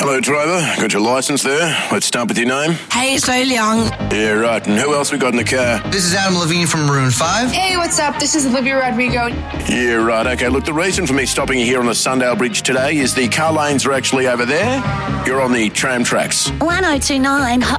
Hello, driver. Got your licence there? Let's start with your name. Hey, it's Lou Young. Yeah, right. And who else we got in the car? This is Adam Levine from Maroon 5. Hey, what's up? This is Olivia Rodrigo. Yeah, right. Okay, look, the reason for me stopping you here on the Sundale Bridge today is the car lanes are actually over there. You're on the tram tracks. 1029 Hot